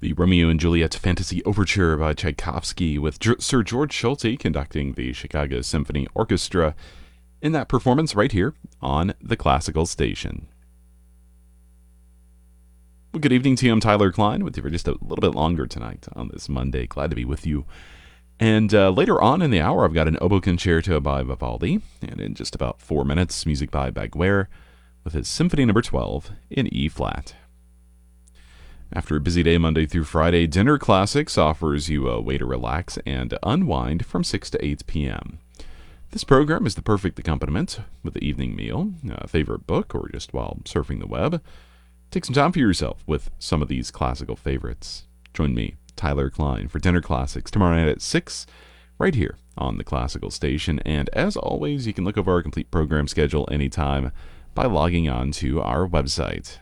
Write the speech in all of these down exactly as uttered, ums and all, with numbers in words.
The Romeo and Juliet Fantasy Overture by Tchaikovsky, with G- Sir George Solti conducting the Chicago Symphony Orchestra in that performance right here on the Classical Station. Well, good evening to you. I'm Tyler Klein with you for just a little bit longer tonight on this Monday. Glad to be with you. And uh, later on in the hour, I've got an oboe concerto by Vivaldi, and in just about four minutes, music by Baguer with his Symphony Number twelve in E-flat. After a busy day Monday through Friday, Dinner Classics offers you a way to relax and unwind from six to eight p.m. This program is the perfect accompaniment with the evening meal, a favorite book, or just while surfing the web. Take some time for yourself with some of these classical favorites. Join me, Tyler Klein, for Dinner Classics tomorrow night at six, right here on the Classical Station. And as always, you can look over our complete program schedule anytime by logging on to our website.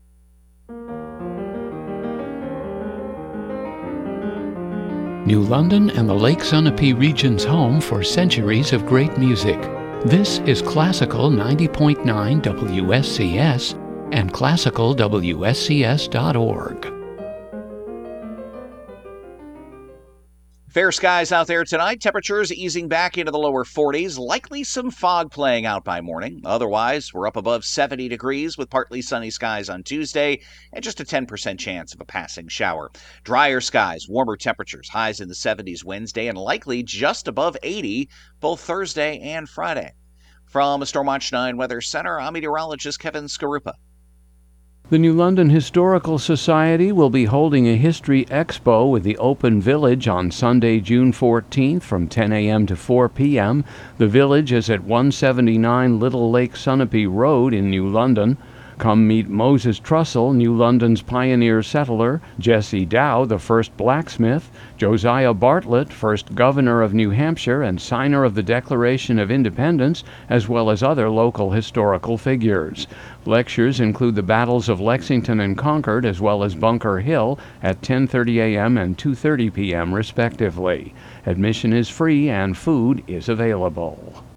New London and the Lake Sunapee region's home for centuries of great music. This is Classical ninety point nine W S C S and classical W S C S dot org. Fair skies out there tonight. Temperatures easing back into the lower forties. Likely some fog playing out by morning. Otherwise, we're up above seventy degrees with partly sunny skies on Tuesday and just a ten percent chance of a passing shower. Drier skies, warmer temperatures, highs in the seventies Wednesday and likely just above eighty both Thursday and Friday. From Stormwatch nine Weather Center, I'm meteorologist Kevin Skarupa. The New London Historical Society will be holding a History Expo with the Open Village on Sunday, June fourteenth from ten a.m. to four p.m. The village is at one seventy-nine Little Lake Sunapee Road in New London. Come meet Moses Trussell, New London's pioneer settler, Jesse Dow, the first blacksmith, Josiah Bartlett, first governor of New Hampshire and signer of the Declaration of Independence, as well as other local historical figures. Lectures include the battles of Lexington and Concord, as well as Bunker Hill, at ten thirty a.m. and two thirty p.m. respectively. Admission is free and food is available.